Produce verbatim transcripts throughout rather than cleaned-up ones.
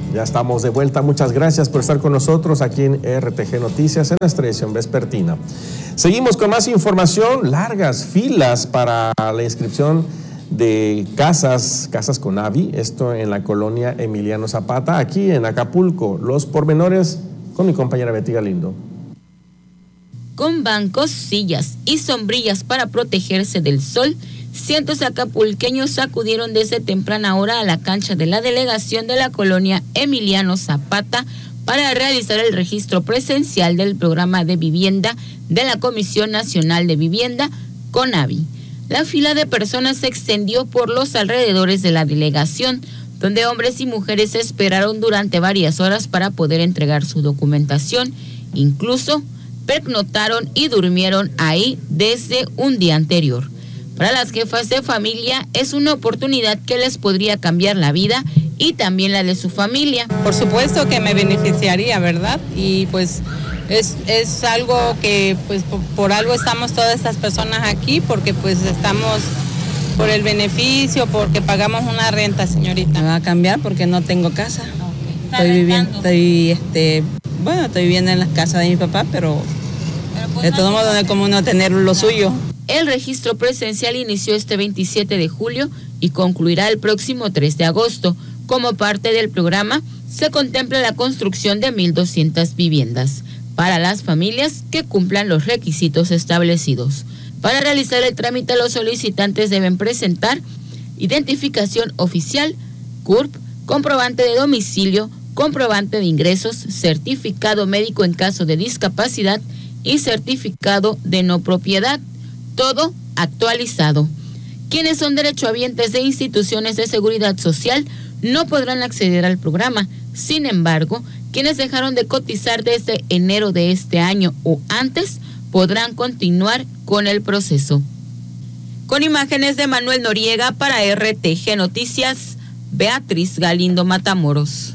Ya estamos de vuelta. Muchas gracias por estar con nosotros aquí en R T G Noticias en nuestra edición vespertina. Seguimos con más información. Largas filas para la inscripción de casas, casas Conavi, esto en la colonia Emiliano Zapata, aquí en Acapulco. Los pormenores con mi compañera Betty Galindo. Con bancos, sillas y sombrillas para protegerse del sol, cientos de acapulqueños acudieron desde temprana hora a la cancha de la delegación de la colonia Emiliano Zapata para realizar el registro presencial del programa de vivienda de la Comisión Nacional de Vivienda, Conavi. La fila de personas se extendió por los alrededores de la delegación, donde hombres y mujeres esperaron durante varias horas para poder entregar su documentación. Incluso pernoctaron y durmieron ahí desde un día anterior. Para las jefas de familia es una oportunidad que les podría cambiar la vida y también la de su familia. Por supuesto que me beneficiaría, ¿verdad? Y pues es, es algo que pues por, por algo estamos todas estas personas aquí, porque pues estamos por el beneficio, porque pagamos una renta, señorita. Me va a cambiar porque no tengo casa. Okay. Estoy viviendo, estoy este, bueno, estoy viviendo en la casa de mi papá, pero, pero pues de no todo modo no es como uno tener lo suyo. El registro presencial inició este veintisiete de julio y concluirá el próximo tres de agosto. Como parte del programa, se contempla la construcción de mil doscientas viviendas para las familias que cumplan los requisitos establecidos. Para realizar el trámite, los solicitantes deben presentar identificación oficial, C U R P, comprobante de domicilio, comprobante de ingresos, certificado médico en caso de discapacidad y certificado de no propiedad. Todo actualizado. Quienes son derechohabientes de instituciones de seguridad social no podrán acceder al programa. Sin embargo, quienes dejaron de cotizar desde enero de este año o antes podrán continuar con el proceso. Con imágenes de Manuel Noriega para R T G Noticias, Beatriz Galindo Matamoros.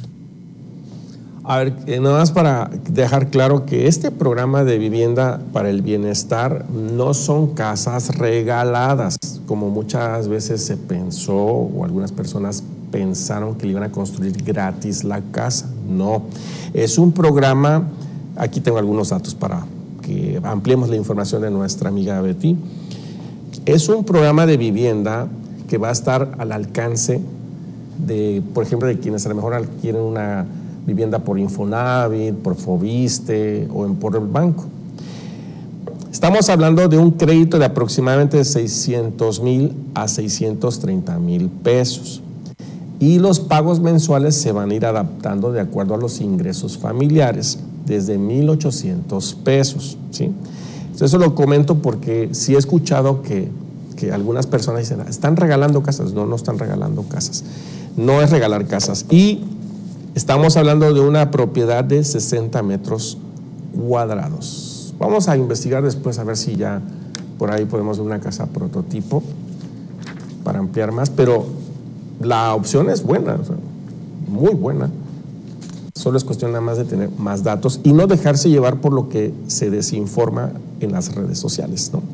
A ver, eh, nada más para dejar claro que este programa de vivienda para el bienestar no son casas regaladas, como muchas veces se pensó o algunas personas pensaron que le iban a construir gratis la casa. No, es un programa, aquí tengo algunos datos para que ampliemos la información de nuestra amiga Betty. Es un programa de vivienda que va a estar al alcance de, por ejemplo, de quienes a lo mejor quieren una vivienda por Infonavit, por Fobiste o en, por el banco. Estamos hablando de un crédito de aproximadamente seiscientos mil a seiscientos treinta mil pesos. Y los pagos mensuales se van a ir adaptando de acuerdo a los ingresos familiares, desde mil ochocientos pesos, ¿sí? Eso lo comento porque sí he escuchado que, que algunas personas dicen, están regalando casas. No, no están regalando casas. No es regalar casas. Y estamos hablando de una propiedad de sesenta metros cuadrados. Vamos a investigar después a ver si ya por ahí podemos ver una casa prototipo para ampliar más, pero la opción es buena, o sea, muy buena. Solo es cuestión nada más de tener más datos y no dejarse llevar por lo que se desinforma en las redes sociales, ¿no?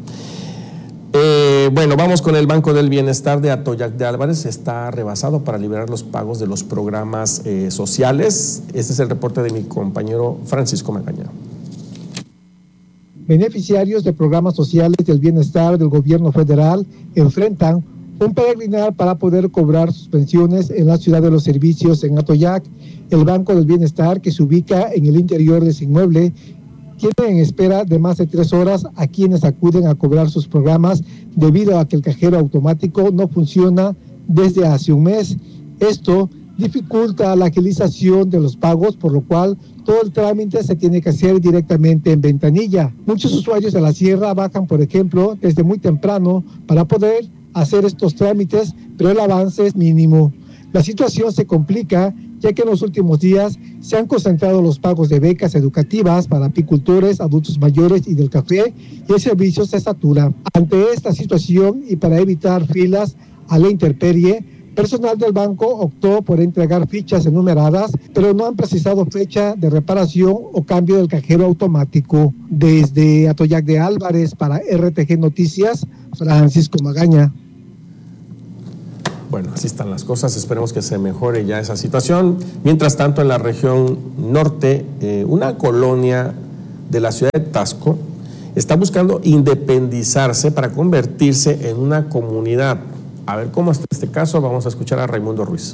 Eh, bueno, vamos con el Banco del Bienestar de Atoyac de Álvarez. Está rebasado para liberar los pagos de los programas eh, sociales. Este es el reporte de mi compañero Francisco Magaña. Beneficiarios de programas sociales del bienestar del gobierno federal enfrentan un peregrinar para poder cobrar sus pensiones en la ciudad de los servicios en Atoyac. El Banco del Bienestar, que se ubica en el interior de ese inmueble, tiene en espera de más de tres horas a quienes acuden a cobrar sus programas debido a que el cajero automático no funciona desde hace un mes. Esto dificulta la agilización de los pagos, por lo cual todo el trámite se tiene que hacer directamente en ventanilla. Muchos usuarios de la sierra bajan, por ejemplo, desde muy temprano para poder hacer estos trámites, pero el avance es mínimo. La situación se complica ya que en los últimos días se han concentrado los pagos de becas educativas para apicultores, adultos mayores y del café, y el servicio se satura. Ante esta situación y para evitar filas a la intemperie, personal del banco optó por entregar fichas enumeradas, pero no han precisado fecha de reparación o cambio del cajero automático. Desde Atoyac de Álvarez para R T G Noticias, Francisco Magaña. Bueno, así están las cosas, esperemos que se mejore ya esa situación. Mientras tanto, en la región norte, eh, una colonia de la ciudad de Taxco está buscando independizarse para convertirse en una comunidad. A ver cómo está este caso, vamos a escuchar a Raimundo Ruiz.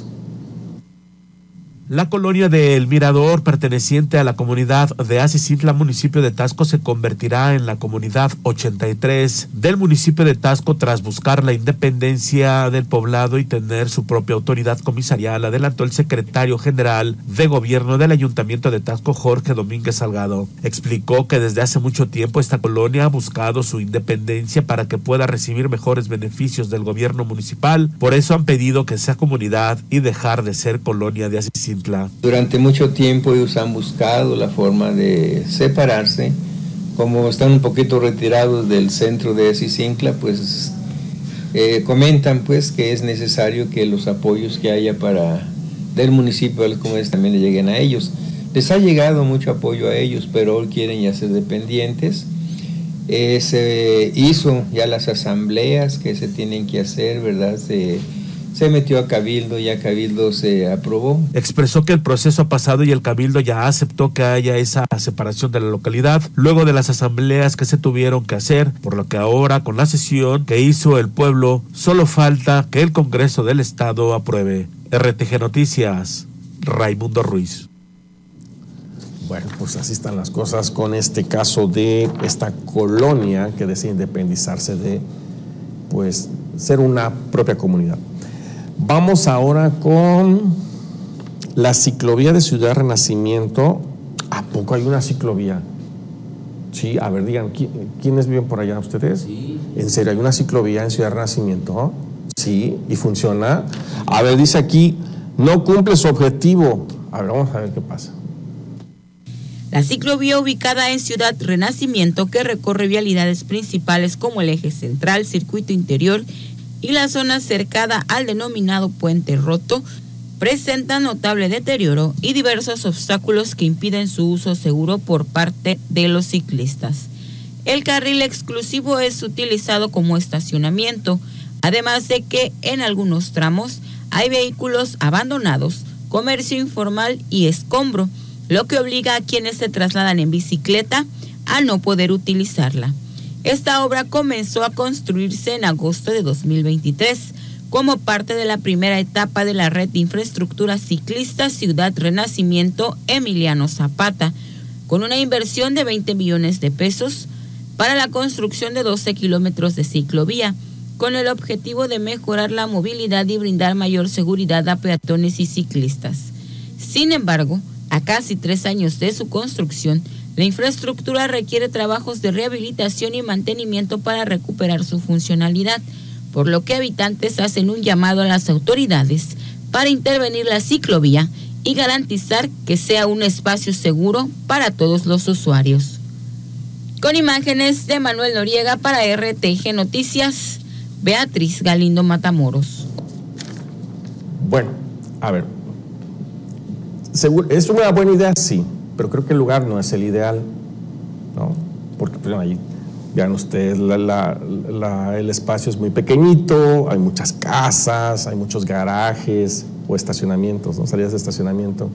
La colonia de El Mirador, perteneciente a la comunidad de Acicintla, municipio de Taxco, se convertirá en la comunidad ochenta y tres del municipio de Taxco tras buscar la independencia del poblado y tener su propia autoridad comisarial, adelantó el secretario general de gobierno del ayuntamiento de Taxco, Jorge Domínguez Salgado. Explicó que desde hace mucho tiempo esta colonia ha buscado su independencia para que pueda recibir mejores beneficios del gobierno municipal, por eso han pedido que sea comunidad y dejar de ser colonia de Acicintla. Durante mucho tiempo ellos han buscado la forma de separarse, como están un poquito retirados del centro de Acicintla, pues eh, comentan pues que es necesario que los apoyos que haya para del municipio como es también le lleguen a ellos. Les ha llegado mucho apoyo a ellos, pero hoy quieren ya ser dependientes. Eh, se hizo ya las asambleas que se tienen que hacer, ¿verdad? Se Se metió a Cabildo, ya Cabildo se aprobó. Expresó que el proceso ha pasado y el Cabildo ya aceptó que haya esa separación de la localidad, luego de las asambleas que se tuvieron que hacer, por lo que ahora con la sesión que hizo el pueblo, solo falta que el Congreso del Estado apruebe. R T G Noticias, Raimundo Ruiz. Bueno, pues así están las cosas con este caso de esta colonia que decide independizarse de, pues, ser una propia comunidad. Vamos ahora con la ciclovía de Ciudad Renacimiento. ¿A poco hay una ciclovía? Sí, a ver, digan, ¿quiénes viven por allá? ¿Ustedes? Sí. ¿En serio hay una ciclovía en Ciudad Renacimiento? Sí, y funciona. A ver, dice aquí, no cumple su objetivo. A ver, vamos a ver qué pasa. La ciclovía ubicada en Ciudad Renacimiento, que recorre vialidades principales como el eje central, circuito interior y la zona cercada al denominado Puente Roto, presenta notable deterioro y diversos obstáculos que impiden su uso seguro por parte de los ciclistas. El carril exclusivo es utilizado como estacionamiento, además de que en algunos tramos hay vehículos abandonados, comercio informal y escombro, lo que obliga a quienes se trasladan en bicicleta a no poder utilizarla. Esta obra comenzó a construirse en agosto de dos mil veintitrés como parte de la primera etapa de la red de infraestructura ciclista Ciudad Renacimiento Emiliano Zapata, con una inversión de veinte millones de pesos para la construcción de doce kilómetros de ciclovía, con el objetivo de mejorar la movilidad y brindar mayor seguridad a peatones y ciclistas. Sin embargo, a casi tres años de su construcción, la infraestructura requiere trabajos de rehabilitación y mantenimiento para recuperar su funcionalidad, por lo que habitantes hacen un llamado a las autoridades para intervenir la ciclovía y garantizar que sea un espacio seguro para todos los usuarios. Con imágenes de Manuel Noriega para R T G Noticias, Beatriz Galindo Matamoros. Bueno, a ver, seguro, es una buena idea, sí, pero creo que el lugar no es el ideal, ¿no? Porque pues, ahí, vean ustedes, la, la, la, el espacio es muy pequeñito, hay muchas casas, hay muchos garajes o estacionamientos, ¿no? Salidas de estacionamiento,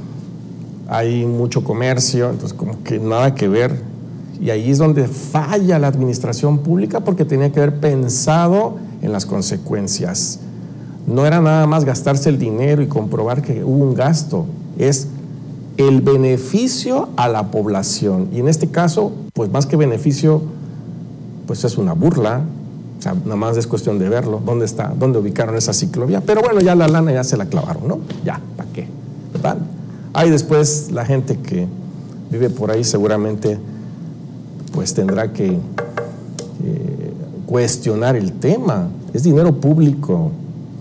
hay mucho comercio, entonces como que nada que ver, y ahí es donde falla la administración pública porque tenía que haber pensado en las consecuencias. No era nada más gastarse el dinero y comprobar que hubo un gasto, es el beneficio a la población. Y en este caso, pues más que beneficio, pues es una burla. O sea, nada más es cuestión de verlo. ¿Dónde está? ¿Dónde ubicaron esa ciclovía? Pero bueno, ya la lana ya se la clavaron, ¿no? Ya, ¿para qué? ¿Verdad? Ahí después la gente que vive por ahí seguramente pues tendrá que eh, cuestionar el tema. Es dinero público.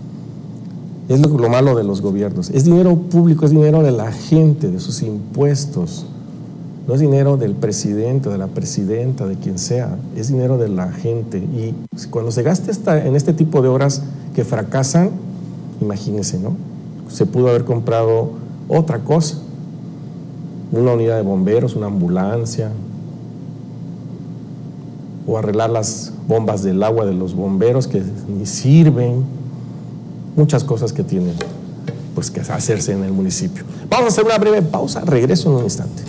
Es lo, lo malo de los gobiernos. Es dinero público, es dinero de la gente, de sus impuestos. No es dinero del presidente, de la presidenta, de quien sea. Es dinero de la gente. Y cuando se gasta esta, en este tipo de obras que fracasan, imagínense, ¿no? Se pudo haber comprado otra cosa. Una unidad de bomberos, una ambulancia. O arreglar las bombas del agua de los bomberos que ni sirven. muchas cosas que tienen pues que hacerse en el municipio. Vamos a hacer una breve pausa, regreso en un instante.